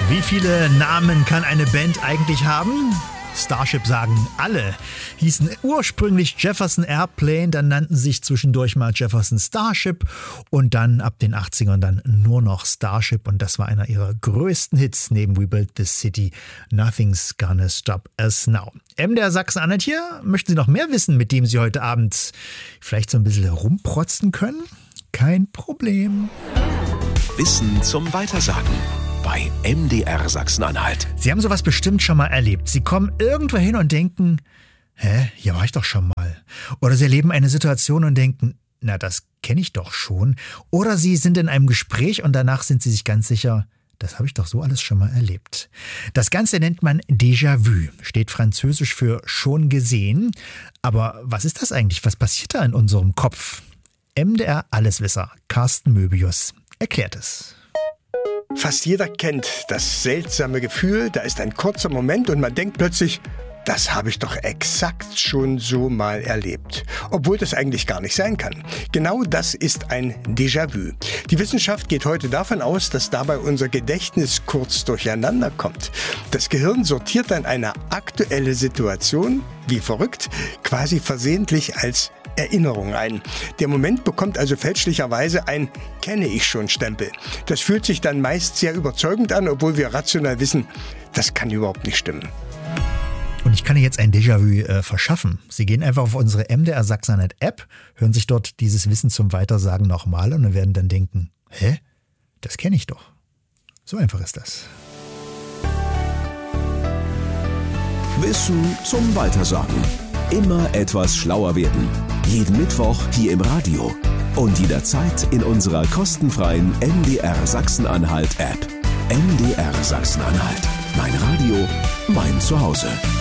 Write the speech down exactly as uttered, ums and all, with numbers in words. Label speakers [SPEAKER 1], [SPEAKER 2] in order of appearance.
[SPEAKER 1] Wie viele Namen kann eine Band eigentlich haben? Starship sagen alle. Hießen ursprünglich Jefferson Airplane, dann nannten sich zwischendurch mal Jefferson Starship und dann ab den achtzigern dann nur noch Starship und das war einer ihrer größten Hits neben We Built This City, Nothing's Gonna Stop Us Now. M D R Sachsen-Anhalt hier. Möchten Sie noch mehr wissen, mit dem Sie heute Abend vielleicht so ein bisschen rumprotzen können? Kein Problem.
[SPEAKER 2] Wissen zum Weitersagen bei M D R Sachsen-Anhalt.
[SPEAKER 1] Sie haben sowas bestimmt schon mal erlebt. Sie kommen irgendwo hin und denken, hä, hier war ich doch schon mal. Oder Sie erleben eine Situation und denken, na, das kenne ich doch schon. Oder Sie sind in einem Gespräch und danach sind Sie sich ganz sicher, das habe ich doch so alles schon mal erlebt. Das Ganze nennt man Déjà-vu, steht französisch für schon gesehen. Aber was ist das eigentlich? Was passiert da in unserem Kopf? M D R Alleswisser Carsten Möbius erklärt es.
[SPEAKER 3] Fast jeder kennt das seltsame Gefühl, da ist ein kurzer Moment und man denkt plötzlich, das habe ich doch exakt schon so mal erlebt. Obwohl das eigentlich gar nicht sein kann. Genau das ist ein Déjà-vu. Die Wissenschaft geht heute davon aus, dass dabei unser Gedächtnis kurz durcheinander kommt. Das Gehirn sortiert dann eine aktuelle Situation, wie verrückt, quasi versehentlich als Erinnerung ein. Der Moment bekommt also fälschlicherweise ein Kenne-ich-schon-Stempel. Das fühlt sich dann meist sehr überzeugend an, obwohl wir rational wissen, das kann überhaupt nicht stimmen.
[SPEAKER 1] Und ich kann Ihnen jetzt ein Déjà-vu äh, verschaffen. Sie gehen einfach auf unsere M D R Sachsen-Anhalt App, hören sich dort dieses Wissen zum Weitersagen nochmal und werden dann denken, hä, das kenne ich doch. So einfach ist das.
[SPEAKER 2] Wissen zum Weitersagen. Immer etwas schlauer werden. Jeden Mittwoch hier im Radio. Und jederzeit in unserer kostenfreien M D R Sachsen-Anhalt App. M D R Sachsen-Anhalt. Mein Radio, mein Zuhause.